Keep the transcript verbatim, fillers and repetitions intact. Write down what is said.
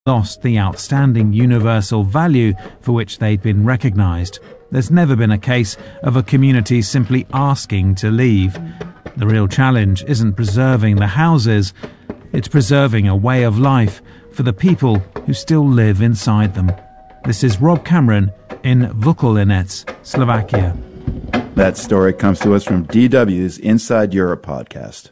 lost the outstanding universal value for which they'd been recognised. There's never been a case of a community simply asking to leave. The real challenge isn't preserving the houses, it's preserving a way of life for the people who still live inside them. This is Rob Cameron in Vukolinec, Slovakia. That story comes to us from D W's Inside Europe podcast.